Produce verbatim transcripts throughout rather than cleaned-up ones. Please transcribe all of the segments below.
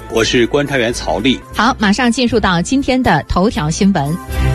我是观察员曹丽。 好，马上进入到今天的头条新闻。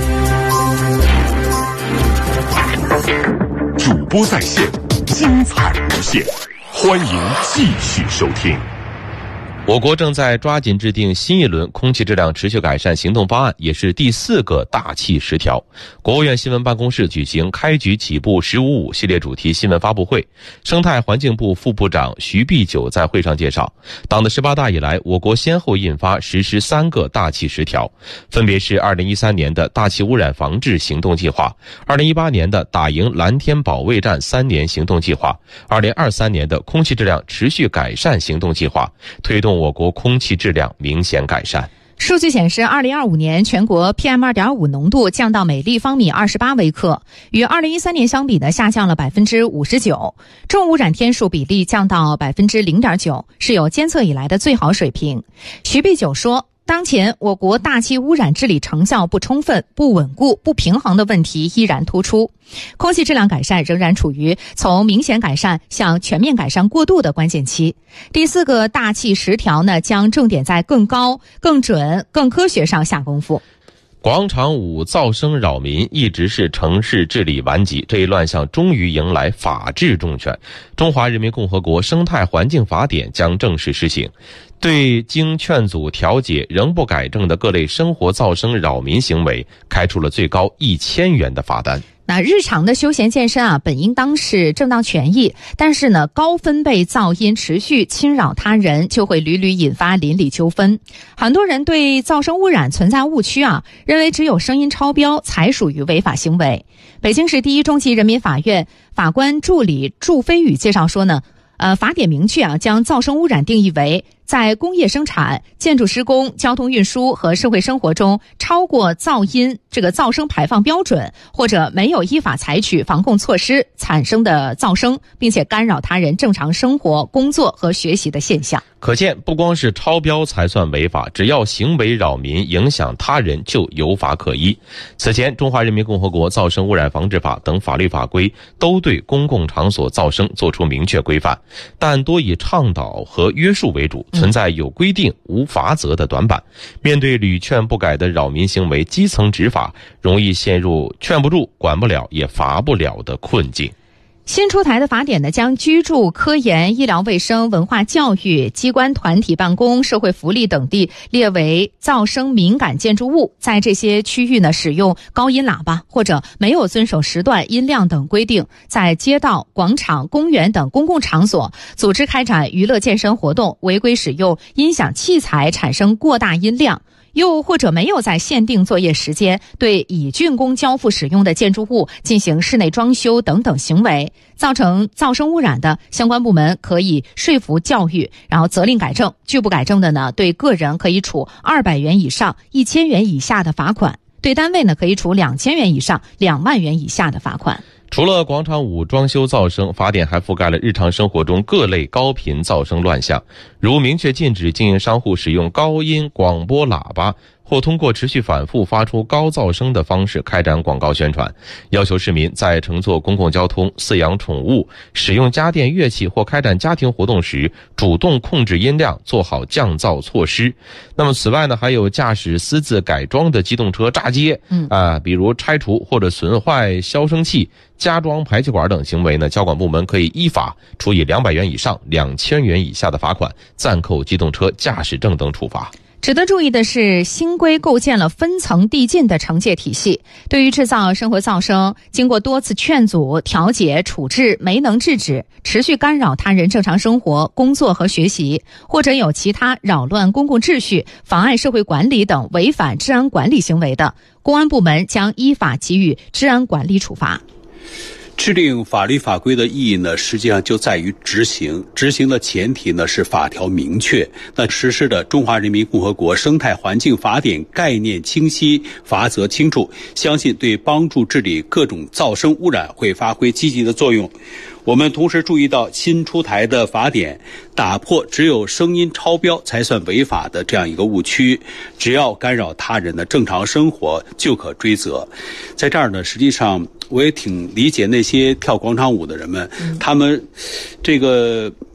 主播在线，精彩无限，欢迎继续收听。 我国正在抓紧制定新一轮空气质量持续改善行动方案，也是第四个大气十条。国务院新闻办公室举行开局起步十五五系列主题新闻发布会，生态环境部副部长徐碧九在会上介绍，党的十八大以来，我国先后印发实施三个大气十条，分别是二零一三年的大气污染防治行动计划，二零一八年的打赢蓝天保卫战三年行动计划，二零二三年的空气质量持续改善行动计划，推动我国空气质量明显改善。 数据显示，二零二五年全国 P M 二点五 浓度降到每立方米二十八微克，与二零一三年相比呢，下降了百分之五十九，重污染天数比例降到百分之零点九，是有监测以来的最好水平。徐碧九说，当前我国大气污染治理成效不充分、不稳固、不平衡的问题依然突出，空气质量改善仍然处于从明显改善向全面改善过渡的关键期。第四个大气十条呢，将重点在更高、更准、更科学上下功夫。 广场舞噪声扰民一直是城市治理顽疾，这一乱象终于迎来法治重拳。中华人民共和国生态环境法典将正式施行，对经劝阻调解仍不改正的各类生活噪声扰民行为开出了最高一千元的罚单。 那日常的休闲健身啊，本应当是正当权益，但是呢，高分贝噪音持续侵扰他人，就会屡屡引发邻里纠纷。很多人对噪声污染存在误区啊，认为只有声音超标才属于违法行为。北京市第一中级人民法院法官助理祝飞宇介绍说呢，呃，法典明确啊，将噪声污染定义为在工业生产、建筑施工、交通运输和社会生活中超过噪音这个噪声排放标准，或者没有依法采取防控措施产生的噪声，并且干扰他人正常生活、工作和学习的现象。 可见，不光是超标才算违法，只要行为扰民、影响他人，就有法可依。此前，《中华人民共和国噪声污染防治法》等法律法规都对公共场所噪声作出明确规范，但多以倡导和约束为主，存在有规定无罚则的短板。面对屡劝不改的扰民行为，基层执法容易陷入劝不住、管不了也罚不了的困境。 新出台的法典呢，将居住、科研、医疗卫生、文化教育、机关团体办公、社会福利等地列为噪声敏感建筑物，在这些区域呢，使用高音喇叭或者没有遵守时段、音量等规定，在街道、广场、公园等公共场所组织开展娱乐健身活动，违规使用音响器材产生过大音量，又或者没有在限定作业时间对已竣工交付使用的建筑物进行室内装修等等行为，造成噪声污染的，相关部门可以说服教育，然后责令改正。拒不改正的呢，对个人可以处二百元以上一千元以下的罚款，对单位呢可以处两千元以上两万元以下的罚款。 除了广场舞装修噪声，法典还覆盖了日常生活中各类高频噪声乱象，如明确禁止经营商户使用高音广播喇叭，或通过持续反复发出高噪声的方式开展广告宣传，要求市民在乘坐公共交通、饲养宠物、使用家电乐器或开展家庭活动时，主动控制音量，做好降噪措施。那么此外呢，还有驾驶私自改装的机动车炸街，嗯啊，比如拆除或者损坏消声器、加装排气管等行为呢，交管部门可以依法处以两百元以上两千元以下的罚款，暂扣机动车驾驶证等处罚。 值得注意的是，新规构建了分层递进的惩戒体系，对于制造生活噪声，经过多次劝阻、调解、处置没能制止，持续干扰他人正常生活、工作和学习，或者有其他扰乱公共秩序、妨碍社会管理等违反治安管理行为的，公安部门将依法给予治安管理处罚。 制定法律法规的意义呢，实际上就在于执行。执行的前提呢是法条明确。那实施的《中华人民共和国生态环境法典》概念清晰，罚则清楚，相信对帮助治理各种噪声污染会发挥积极的作用。我们同时注意到，新出台的法典打破只有声音超标才算违法的这样一个误区，只要干扰他人的正常生活就可追责。在这儿呢，实际上我也挺理解那些跳广场舞的人们，他们这个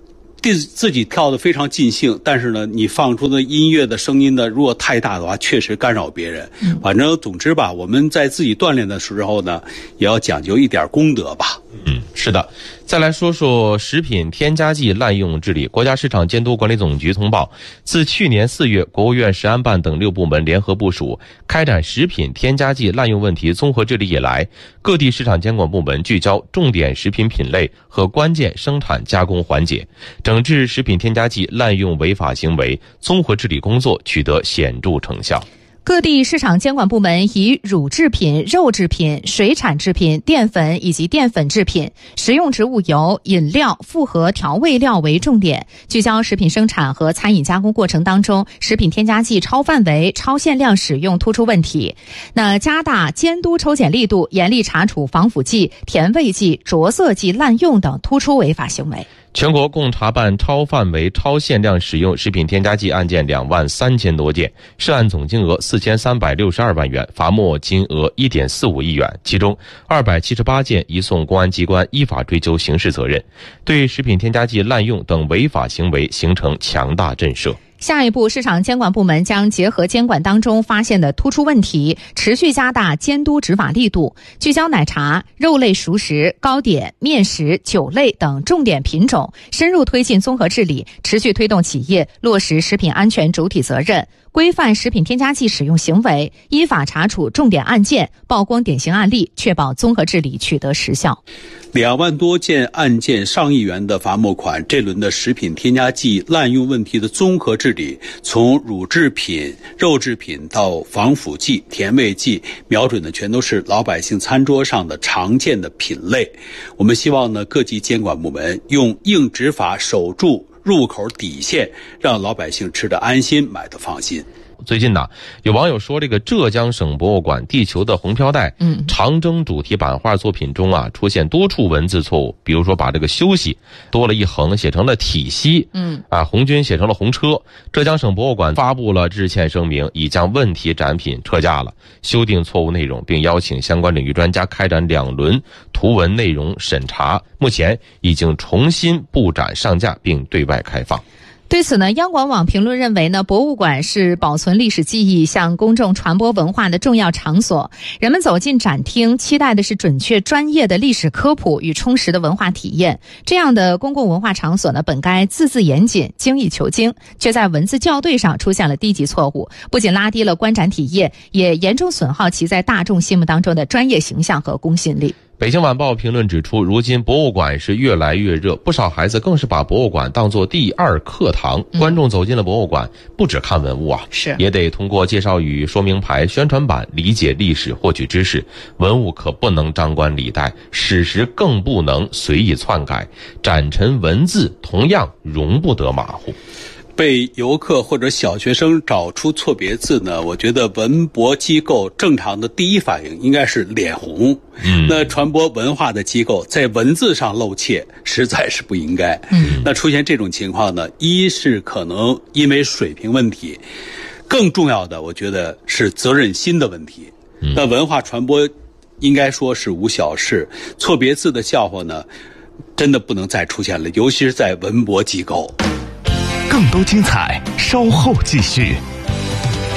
自自己跳得非常尽兴，但是呢，你放出的音乐的声音呢，如果太大的话，确实干扰别人。嗯、反正总之吧，我们在自己锻炼的时候呢，也要讲究一点功德吧。 嗯，是的。再来说说食品添加剂滥用治理。国家市场监督管理总局通报，自去年四月，国务院食安办等六部门联合部署，开展食品添加剂滥用问题综合治理以来，各地市场监管部门聚焦重点食品品类和关键生产加工环节，整治食品添加剂滥用违法行为，综合治理工作取得显著成效。 各地市场监管部门以乳制品、肉制品、水产制品、淀粉以及淀粉制品、食用植物油、饮料、复合调味料为重点，聚焦食品生产和餐饮加工过程当中食品添加剂超范围、超限量使用突出问题。那加大监督抽检力度，严厉查处防腐剂、甜味剂、着色剂滥用等突出违法行为。 全国共查办超范围、超限量使用食品添加剂案件两万三千多件，涉案总金额四千三百六十二万元，罚没金额一点四五亿元。其中二百七十八件移送公安机关依法追究刑事责任，对食品添加剂滥用等违法行为形成强大震慑。 下一步，市场监管部门将结合监管当中发现的突出问题，持续加大监督执法力度，聚焦奶茶、肉类熟食、糕点、面食、酒类等重点品种，深入推进综合治理，持续推动企业落实食品安全主体责任，规范食品添加剂使用行为，依法查处重点案件，曝光典型案例，确保综合治理取得实效。 两万多件案件，上亿元的罚没款，这轮的食品添加剂滥用问题的综合治理，从乳制品、肉制品到防腐剂、甜味剂，瞄准的全都是老百姓餐桌上的常见的品类。我们希望呢，各级监管部门用硬执法守住入口底线，让老百姓吃得安心，买得放心。 最近呢，有网友说这个浙江省博物馆地球的红飘带嗯，长征主题版画作品中啊，出现多处文字错误，比如说把这个休息多了一横写成了体息，嗯啊，红军写成了红车。浙江省博物馆发布了致歉声明，已将问题展品撤架了，修订错误内容，并邀请相关领域专家开展两轮图文内容审查，目前已经重新布展上架并对外开放。 对此呢，央广网评论认为呢，博物馆是保存历史记忆、向公众传播文化的重要场所。人们走进展厅，期待的是准确、专业的历史科普与充实的文化体验。这样的公共文化场所呢，本该字字严谨、精益求精，却在文字校对上出现了低级错误，不仅拉低了观展体验，也严重损耗其在大众心目当中的专业形象和公信力。 北京晚报评论指出，如今博物馆是越来越热，不少孩子更是把博物馆当作第二课堂。嗯、观众走进了博物馆，不只看文物啊， 是也得通过介绍语、说明牌、宣传板理解历史、获取知识。文物可不能张冠李戴，史实更不能随意篡改，展陈文字同样容不得马虎。 被游客或者小学生找出错别字呢，我觉得文博机构正常的第一反应应该是脸红。嗯，那传播文化的机构在文字上露怯，实在是不应该。嗯，那出现这种情况呢，一是可能因为水平问题，更重要的我觉得是责任心的问题。嗯，那文化传播应该说是无小事，错别字的笑话呢，真的不能再出现了，尤其是在文博机构。 更多精彩，稍后继续。